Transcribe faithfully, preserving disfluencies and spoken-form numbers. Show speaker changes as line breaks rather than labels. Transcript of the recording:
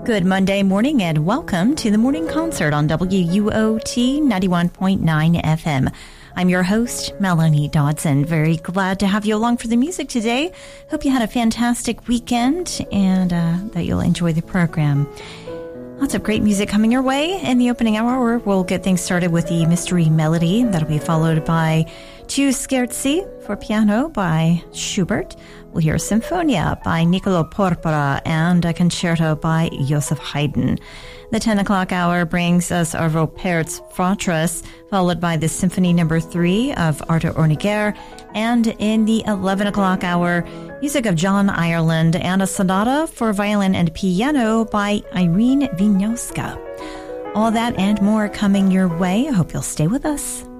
Good Monday morning and welcome to the morning concert on W U O T ninety-one point nine F M. I'm your host, Melanie Dodson. Very glad to have you along for the music today. Hope you had a fantastic weekend and uh, that you'll enjoy the program. Lots of great music coming your way. In the opening hour, we'll get things started with the Mystery Melody. That'll be followed by Two Scherzi for piano by Schubert. We'll hear Symphonia by Niccolo Porpora and a concerto by Joseph Haydn. The ten o'clock hour brings us Arvo Pärt's Fortress, followed by the Symphony Number three of Artur Honegger. And in the eleven o'clock hour, music of John Ireland and a sonata for violin and piano by Irene Wieniawska. All that and more coming your way. I hope you'll stay with us.